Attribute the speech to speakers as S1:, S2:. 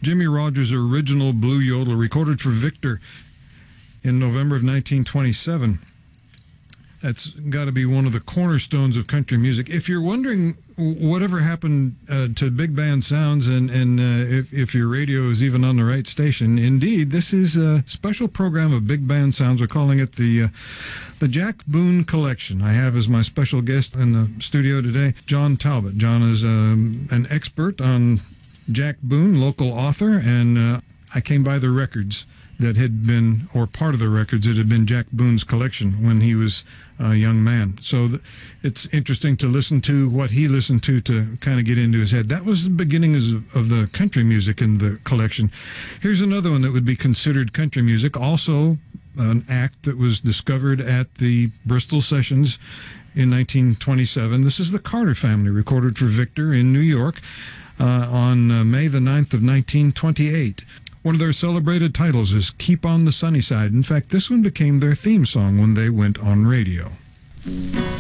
S1: Jimmie Rodgers' original Blue Yodel, recorded for Victor in November of 1927. That's got to be one of the cornerstones of country music. If you're wondering whatever happened to big band sounds and if your radio is even on the right station, indeed, this is a special program of big band sounds. We're calling it the Jack Boone Collection. I have as my special guest in the studio today, John Talbot. John is an expert on Jack Boone, local author, and I came by the records that had been, or part of the records that had been Jack Boone's collection when he was a young man. So it's interesting to listen to what he listened to kind of get into his head. That was the beginning of the country music in the collection. Here's another one that would be considered country music, also an act that was discovered at the Bristol Sessions in 1927. This is the Carter Family, recorded for Victor in New York on May the 9th of 1928. One of their celebrated titles is Keep on the Sunny Side. In fact, this one became their theme song when they went on radio.